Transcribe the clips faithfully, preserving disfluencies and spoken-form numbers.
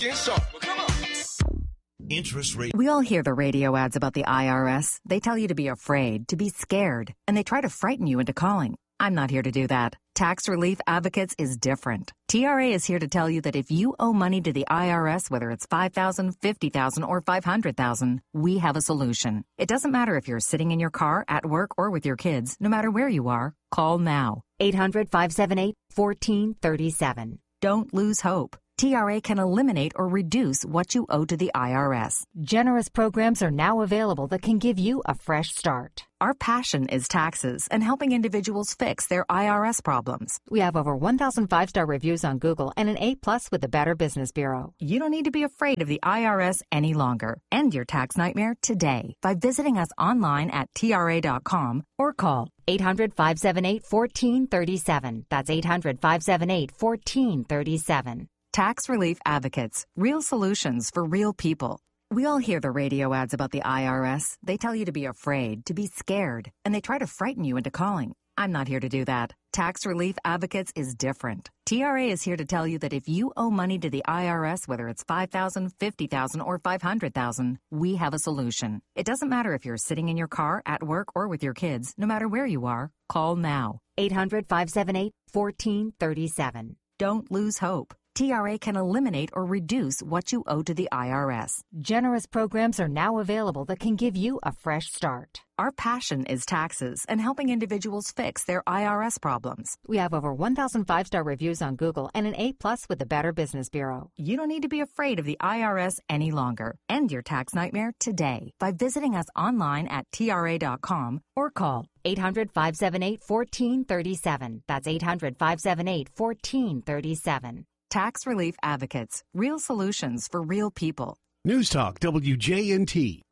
Interest rate. We all hear the radio ads about the I R S. They tell you to be afraid, to be scared, and they try to frighten you into calling. I'm not here to do that. Tax Relief Advocates is different. T R A is here to tell you that if you owe money to the I R S, whether it's five thousand dollars, fifty thousand dollars, or five hundred thousand dollars, we have a solution. It doesn't matter if you're sitting in your car, at work, or with your kids. No matter where you are, call now. eight hundred, five seven eight, one four three seven. Don't lose hope. T R A can eliminate or reduce what you owe to the I R S. Generous programs are now available that can give you a fresh start. Our passion is taxes and helping individuals fix their I R S problems. We have over one thousand five-star reviews on Google and an A plus with the Better Business Bureau. You don't need to be afraid of the I R S any longer. End your tax nightmare today by visiting us online at T R A dot com or call eight hundred, five seven eight, one four three seven. That's eight hundred, five seven eight, one four three seven. Tax Relief Advocates. Real solutions for real people. We all hear the radio ads about the I R S. They tell you to be afraid, to be scared, and they try to frighten you into calling. I'm not here to do that. Tax Relief Advocates is different. T R A is here to tell you that if you owe money to the I R S, whether it's five thousand dollars, fifty thousand dollars, or five hundred thousand dollars, we have a solution. It doesn't matter if you're sitting in your car, at work, or with your kids. No matter where you are, call now. eight hundred, five seven eight, one four three seven. Don't lose hope. T R A can eliminate or reduce what you owe to the I R S. Generous programs are now available that can give you a fresh start. Our passion is taxes and helping individuals fix their I R S problems. We have over one thousand five-star reviews on Google and an A plus with the Better Business Bureau. You don't need to be afraid of the I R S any longer. End your tax nightmare today by visiting us online at T R A dot com or call eight hundred, five seven eight, one four three seven. That's eight hundred, five seven eight, one four three seven. Tax Relief Advocates. Real solutions for real people. News Talk W J N T.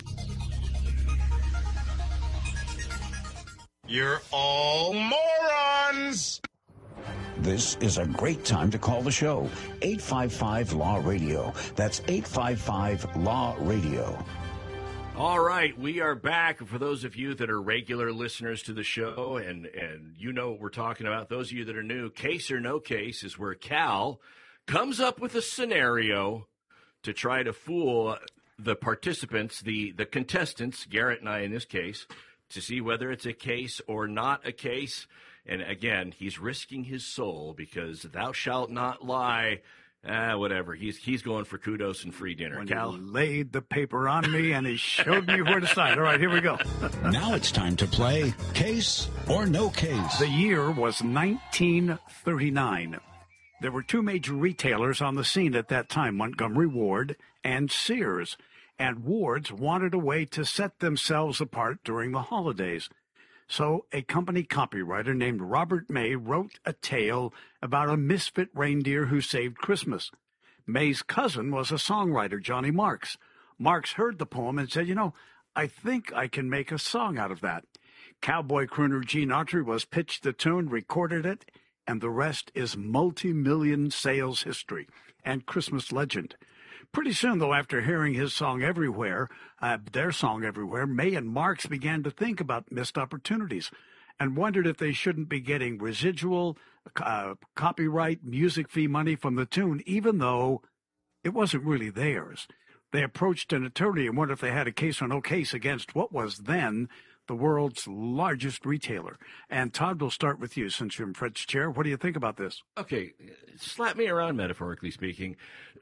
You're all morons! This is a great time to call the show. eight five five Law Radio. That's eight five five Law Radio. All right, we are back. For those of you that are regular listeners to the show, and, and you know what we're talking about, those of you that are new, Case or No Case is where Cal comes up with a scenario to try to fool the participants, the, the contestants, Garrett and I in this case, to see whether it's a case or not a case. And again, he's risking his soul because thou shalt not lie. Ah, whatever. He's he's going for kudos and free dinner. When Cal? he laid the paper on me and he showed me where to sign. All right, here we go. Now it's time to play Case or No Case. The year was nineteen thirty-nine. There were two major retailers on the scene at that time, Montgomery Ward and Sears. And Ward's wanted a way to set themselves apart during the holidays. So a company copywriter named Robert May wrote a tale about a misfit reindeer who saved Christmas. May's cousin was a songwriter, Johnny Marks. Marks heard the poem and said, you know, I think I can make a song out of that. Cowboy crooner Gene Autry was pitched the tune, recorded it, and the rest is multi-million sales history and Christmas legend. Pretty soon, though, after hearing his song everywhere, uh, their song everywhere, May and Marks began to think about missed opportunities and wondered if they shouldn't be getting residual, uh, copyright, music fee money from the tune, even though it wasn't really theirs. They approached an attorney and wondered if they had a case or no case against what was then the world's largest retailer. And Todd, we'll start with you since you're in Fred's chair. What do you think about this? Okay, slap me around, metaphorically speaking.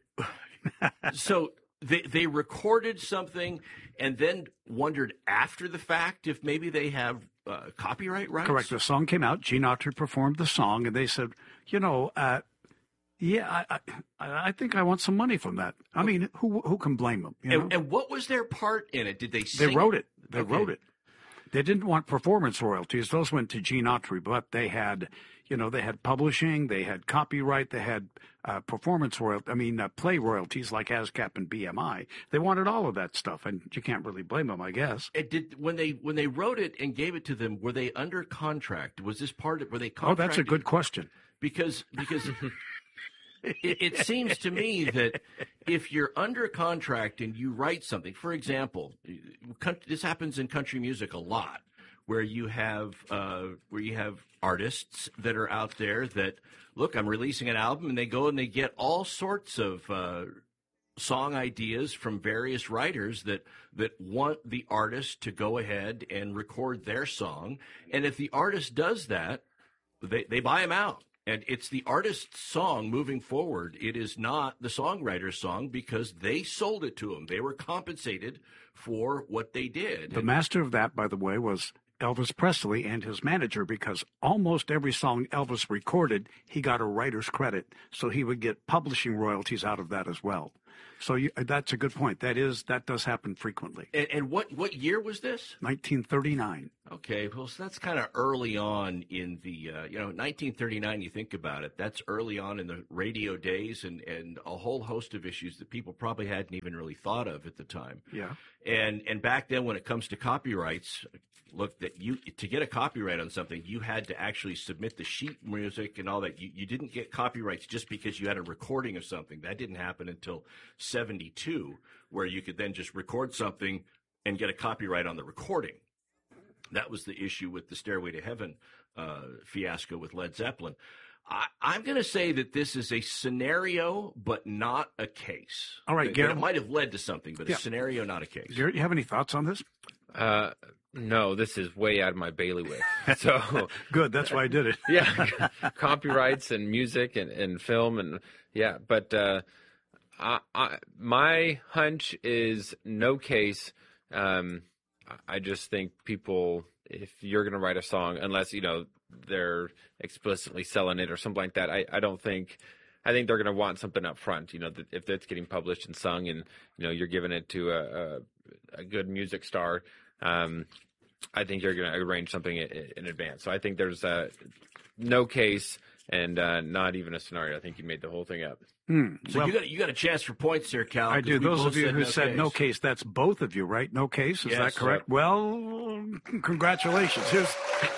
So they they recorded something and then wondered after the fact if maybe they have uh, copyright rights? Correct. The song came out. Gene Autry performed the song, and they said, you know, uh, yeah, I, I I think I want some money from that. I mean, who who can blame them? You know? and, and what was their part in it? Did they sing They wrote it. They Okay. wrote it. They didn't want performance royalties. Those went to Gene Autry, but they had, you know, they had publishing, they had copyright, they had uh, performance royalties, I mean, uh, play royalties like ASCAP and B M I. They wanted all of that stuff, and you can't really blame them, I guess. It did when they when they wrote it and gave it to them. Were they under contract? Was this part of? Were they Oh, contracted? that's a good question. because because it, it seems to me that if you're under contract and you write something, for example, this happens in country music a lot, where you have uh, where you have artists that are out there that look, I'm releasing an album, and they go and they get all sorts of uh, song ideas from various writers that that want the artist to go ahead and record their song. And if the artist does that, they, they buy them out. And it's the artist's song moving forward. It is not the songwriter's song because they sold it to them. They were compensated for what they did. The master of that, by the way, was Elvis Presley and his manager, because almost every song Elvis recorded, he got a writer's credit. So he would get publishing royalties out of that as well. So you, that's a good point. That is, that does happen frequently. And, and what, what year was this? nineteen thirty-nine. Okay, well, so that's kind of early on in the, uh, you know, nineteen thirty-nine, you think about it, that's early on in the radio days and, and a whole host of issues that people probably hadn't even really thought of at the time. Yeah. And and back then when it comes to copyrights, look, that you to get a copyright on something, you had to actually submit the sheet music and all that. You, you didn't get copyrights just because you had a recording of something. That didn't happen until seventy-two, where you could then just record something and get a copyright on the recording. That was the issue with the Stairway to Heaven uh, fiasco with Led Zeppelin. I, I'm going to say that this is a scenario, but not a case. All right, Garrett. It might have led to something, but yeah. a scenario, not a case. Garrett, you have any thoughts on this? Uh, no, this is way out of my bailiwick. So good, that's why I did it. Yeah, copyrights and music and, and film and yeah, but uh, I, I, my hunch is no case. Um, I just think people, if you're going to write a song, unless you know they're explicitly selling it or something like that, I, I don't think. I think they're going to want something up front. You know, that if it's getting published and sung, and you know you're giving it to a, a, a good music star. Um, I think you're going to arrange something in, in advance. So I think there's uh, no case and uh, not even a scenario. I think you made the whole thing up. Hmm. So well, you got you got a chance for points there, Cal. I do. Those of you who no said case. no case, that's both of you, right? No case, is Yes, that correct? sir. Well, congratulations. Here's,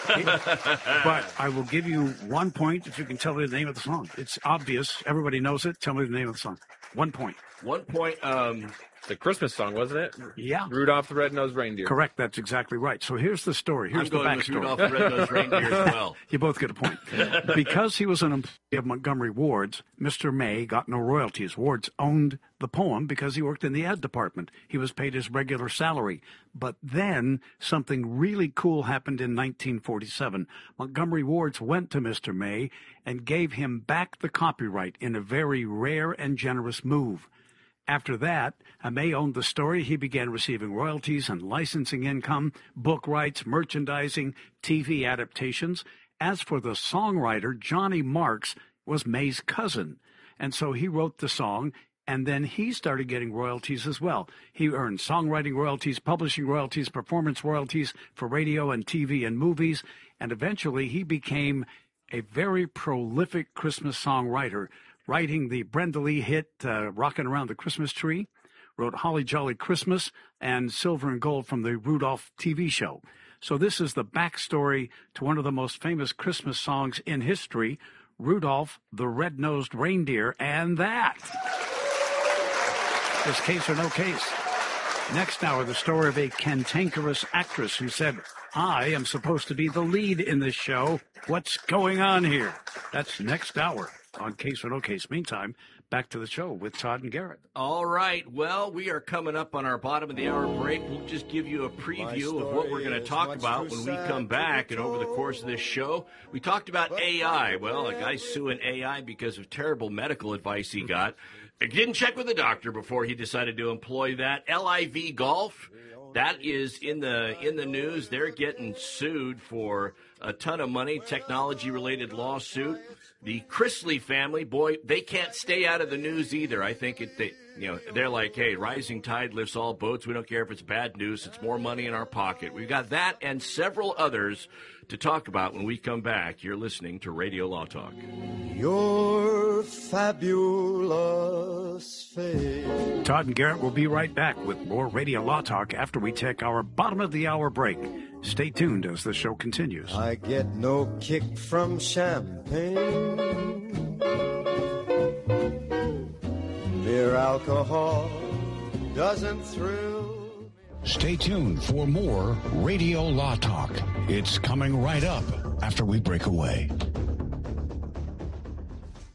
but I will give you one point if you can tell me the name of the song. It's obvious. Everybody knows it. Tell me the name of the song. One point. One point. Um, The Christmas song, wasn't it? Yeah. Rudolph the Red-Nosed Reindeer. Correct. That's exactly right. So here's the story. Here's I'm going the with backstory. Rudolph the Red-Nosed Reindeer as well. You both get a point. Because he was an employee of Montgomery Ward's, Mister May got no royalties. Ward's owned the poem because he worked in the ad department. He was paid his regular salary. But then something really cool happened in nineteen forty-seven. Montgomery Ward's went to Mister May and gave him back the copyright in a very rare and generous move. After that, May owned the story. He began receiving royalties and licensing income, book rights, merchandising, T V adaptations. As for the songwriter, Johnny Marks was May's cousin, and so he wrote the song, and then he started getting royalties as well. He earned songwriting royalties, publishing royalties, performance royalties for radio and T V and movies, and eventually he became a very prolific Christmas songwriter, writing the Brenda Lee hit uh, Rockin' Around the Christmas Tree, wrote Holly Jolly Christmas, and Silver and Gold from the Rudolph T V show. So this is the backstory to one of the most famous Christmas songs in history, Rudolph the Red-Nosed Reindeer, and that. Is case or no case? Next hour, the story of a cantankerous actress who said, I am supposed to be the lead in this show. What's going on here? That's next hour on Case or No Case. Meantime, back to the show with Todd and Garrett. All right. Well, we are coming up on our bottom of the hour break. We'll just give you a preview of what we're going to talk about when we come back. And over the course of this show, we talked about A I. Well, a guy's suing A I because of terrible medical advice he got. He didn't check with the doctor before he decided to employ that. L I V Golf, that is in the in the news. They're getting sued for a ton of money, technology-related lawsuit. The Chrisley family, boy, they can't stay out of the news either. I think it, they, you know, they're like, hey, rising tide lifts all boats. We don't care if it's bad news. It's more money in our pocket. We've got that and several others to talk about when we come back. You're listening to Radio Law Talk. Your fabulous face. Todd and Garrett will be right back with more Radio Law Talk after we take our bottom of the hour break. Stay tuned as the show continues. I get no kick from champagne. Mere alcohol doesn't thrill. Stay tuned for more Radio Law Talk. It's coming right up after we break away.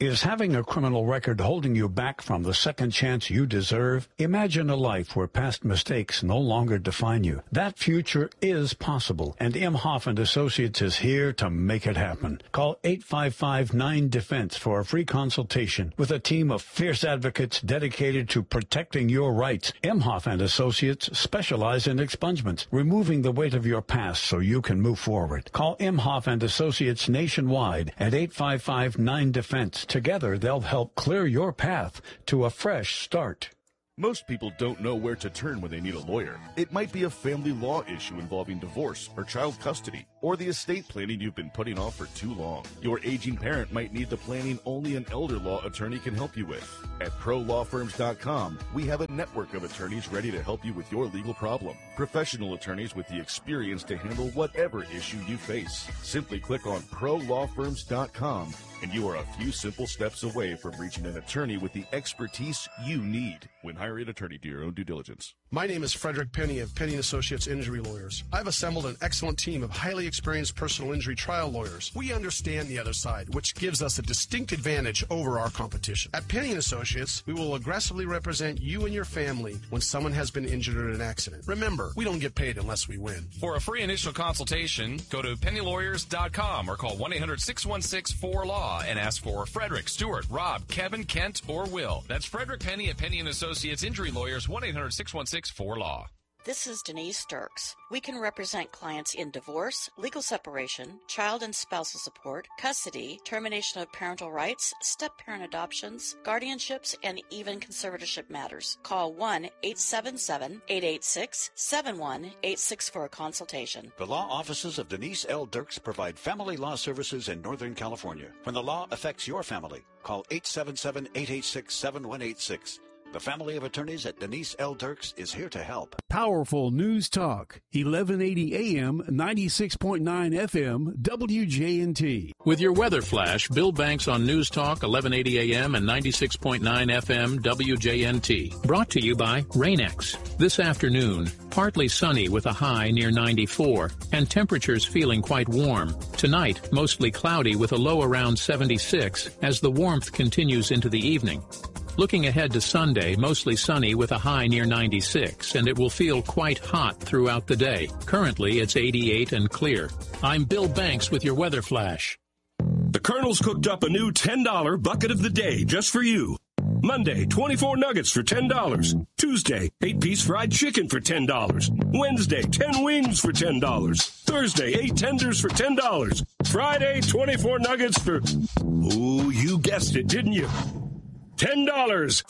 Is having a criminal record holding you back from the second chance you deserve? Imagine a life where past mistakes no longer define you. That future is possible, and Imhoff and Associates is here to make it happen. Call eight five five nine defense for a free consultation with a team of fierce advocates dedicated to protecting your rights. Imhoff and Associates specialize in expungements, removing the weight of your past so you can move forward. Call Imhoff and Associates nationwide at eight five five nine defense. Together, they'll help clear your path to a fresh start. Most people don't know where to turn when they need a lawyer. It might be a family law issue involving divorce or child custody, or the estate planning you've been putting off for too long. Your aging parent might need the planning only an elder law attorney can help you with. At pro law firms dot com, we have a network of attorneys ready to help you with your legal problem. Professional attorneys with the experience to handle whatever issue you face. Simply click on pro law firms dot com and you are a few simple steps away from reaching an attorney with the expertise you need. When hiring an attorney, do your own due diligence. My name is Frederick Penny of Penny and Associates Injury Lawyers. I've assembled an excellent team of highly experienced personal injury trial lawyers. We understand the other side, which gives us a distinct advantage over our competition. At Penny and Associates, we will aggressively represent you and your family when someone has been injured in an accident. Remember, we don't get paid unless we win. For a free initial consultation, go to penny lawyers dot com or call one eight hundred six one six four law and ask for Frederick, Stuart, Rob, Kevin, Kent, or Will. That's Frederick Penny at Penny and Associates Injury Lawyers, one eight hundred six one six four law. This is Denise Dirks. We can represent clients in divorce, legal separation, child and spousal support, custody, termination of parental rights, step-parent adoptions, guardianships, and even conservatorship matters. Call one eight seven seven, eight eight six, seven one eight six for a consultation. The law offices of Denise L. Dirks provide family law services in Northern California. When the law affects your family, call eight seven seven, eight eight six, seven one eight six. The family of attorneys at Denise L. Dirks is here to help. Powerful News Talk, eleven eighty A M, ninety-six point nine F M, W J N T. With your weather flash, Bill Banks on News Talk, eleven eighty A M and ninety-six point nine F M, W J N T. Brought to you by Rain-X. This afternoon, partly sunny with a high near ninety-four, and temperatures feeling quite warm. Tonight, mostly cloudy with a low around seventy-six as the warmth continues into the evening. Looking ahead to Sunday, mostly sunny with a high near ninety-six, and it will feel quite hot throughout the day. Currently, it's eighty-eight and clear. I'm Bill Banks with your weather flash. The Colonel's cooked up a new ten dollar bucket of the day just for you. Monday, twenty-four nuggets for ten dollars. Tuesday, eight-piece fried chicken for ten dollars. Wednesday, ten wings for ten dollars. Thursday, eight tenders for ten dollars. Friday, twenty-four nuggets for... Ooh, you guessed it, didn't you? ten dollars.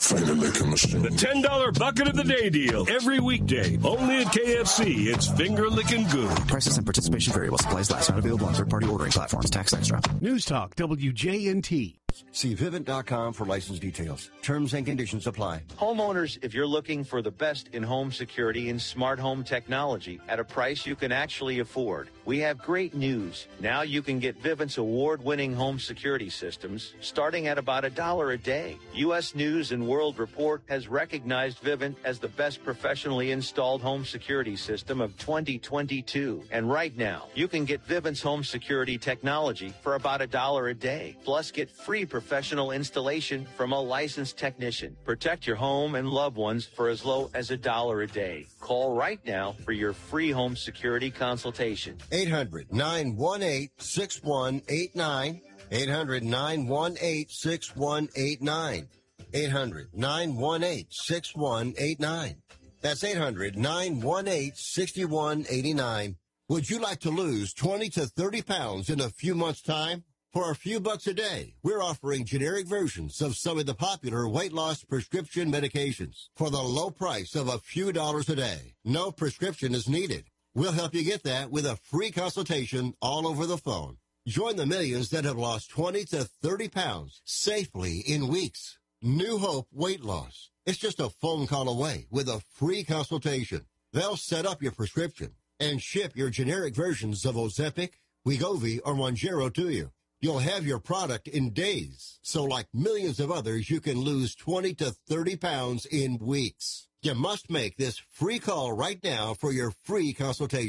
The ten dollar bucket of the day deal. Every weekday. Only at K F C. It's finger licking good. Prices and participation variable. Supplies last. Not available on third-party ordering platforms. Tax extra. News Talk, W J N T. See Vivint dot com for license details. Terms and conditions apply. Homeowners, if you're looking for the best in home security and smart home technology at a price you can actually afford, we have great news. Now you can get Vivint's award-winning home security systems starting at about a dollar a day. U S News and World Report has recognized Vivint as the best professionally installed home security system of twenty twenty-two. And right now, you can get Vivint's home security technology for about a dollar a day. Plus, get free professional installation from a licensed technician. Protect your home and loved ones for as low as a dollar a day. Call right now for your free home security consultation. eight hundred, nine one eight, six one eight nine. eight hundred, nine one eight, six one eight nine. eight hundred, nine one eight, six one eight nine. That's eight hundred, nine one eight, six one eight nine. Would you like to lose twenty to thirty pounds in a few months' time? For a few bucks a day, we're offering generic versions of some of the popular weight loss prescription medications for the low price of a few dollars a day. No prescription is needed. We'll help you get that with a free consultation all over the phone. Join the millions that have lost twenty to thirty pounds safely in weeks. New Hope Weight Loss. It's just a phone call away with a free consultation. They'll set up your prescription and ship your generic versions of Ozempic, Wegovy, or Mounjaro to you. You'll have your product in days. So like millions of others, you can lose twenty to thirty pounds in weeks. You must make this free call right now for your free consultation.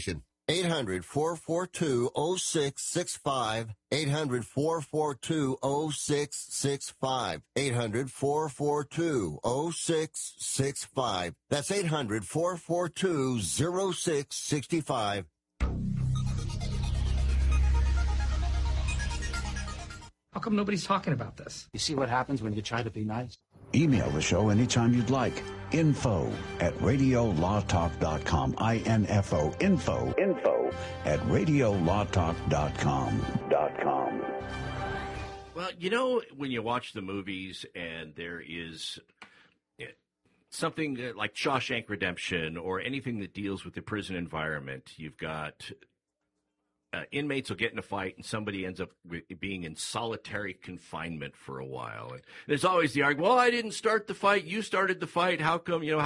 eight hundred, four four two, oh six six five. eight hundred, four four two, oh six six five. eight hundred, four four two, oh six six five. That's eight hundred, four four two, oh six six five. How come nobody's talking about this? You see what happens when you try to be nice? Email the show anytime you'd like. Info at radio law talk dot com. I N F O. Info. Info at radio law talk dot com. Dot com. Well, you know, when you watch the movies and there is something like Shawshank Redemption or anything that deals with the prison environment, you've got uh, inmates will get in a fight and somebody ends up being in solitary confinement for a while. And there's always the argument, well, I didn't start the fight. You started the fight. How come, you know,